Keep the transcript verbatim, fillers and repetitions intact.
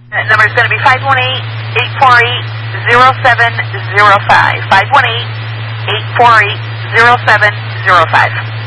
That number is going to be five one eight, eight four eight, zero seven zero five. five one eight, eight four eight, zero seven zero five.